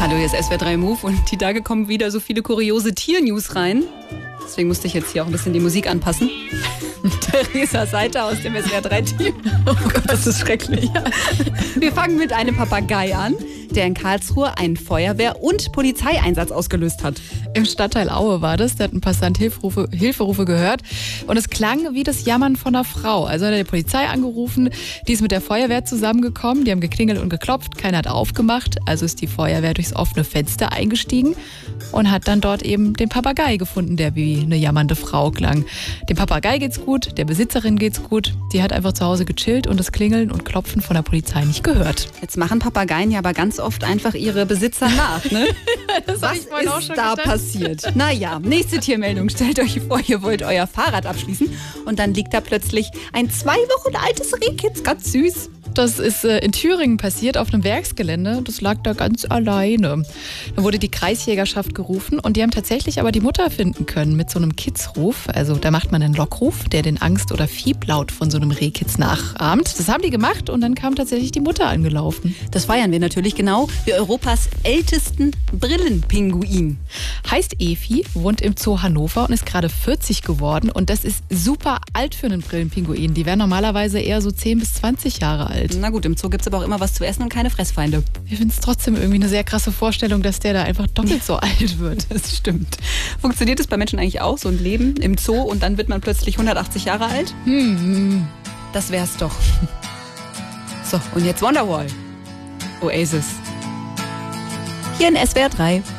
Hallo, hier ist SWR 3 Move und die Tage kommen wieder so viele kuriose Tier-News rein. Deswegen musste ich jetzt hier auch ein bisschen die Musik anpassen. Theresa Seiter aus dem SWR 3 Team. Oh Gott, das ist schrecklich. Wir fangen mit einem Papagei an, der in Karlsruhe einen Feuerwehr- und Polizeieinsatz ausgelöst hat. Im Stadtteil Aue war das, da hat ein Passant Hilferufe gehört und es klang wie das Jammern von einer Frau. Also hat er die Polizei angerufen, die ist mit der Feuerwehr zusammengekommen, die haben geklingelt und geklopft, keiner hat aufgemacht, also ist die Feuerwehr durchs offene Fenster eingestiegen und hat dann dort eben den Papagei gefunden, der wie eine jammernde Frau klang. Dem Papagei geht's gut, der Besitzerin geht's gut, die hat einfach zu Hause gechillt und das Klingeln und Klopfen von der Polizei nicht gehört. Jetzt machen Papageien ja aber ganz oft einfach ihre Besitzer nach, ne? Was ist da passiert? Naja, nächste Tiermeldung. Stellt euch vor, ihr wollt euer Fahrrad abschließen und dann liegt da plötzlich ein 2 Wochen altes Rehkitz, ganz süß. Das ist in Thüringen passiert, auf einem Werksgelände. Das lag da ganz alleine. Da wurde die Kreisjägerschaft gerufen und die haben tatsächlich aber die Mutter finden können mit so einem Kitzruf. Also da macht man einen Lockruf, der den Angst- oder Fieblaut von so einem Rehkitz nachahmt. Das haben die gemacht und dann kam tatsächlich die Mutter angelaufen. Das feiern wir natürlich genau wie Europas ältesten Brillenpinguin. Heißt Efi, wohnt im Zoo Hannover und ist gerade 40 geworden. Und das ist super alt für einen Brillenpinguin. Die wären normalerweise eher so 10 bis 20 Jahre alt. Na gut, im Zoo gibt es aber auch immer was zu essen und keine Fressfeinde. Ich finde es trotzdem irgendwie eine sehr krasse Vorstellung, dass der da einfach doppelt so alt wird. Das stimmt. Funktioniert es bei Menschen eigentlich auch, so ein Leben im Zoo und dann wird man plötzlich 180 Jahre alt? Das wär's doch. So, und jetzt Wonderwall. Oasis. Hier in SWR 3.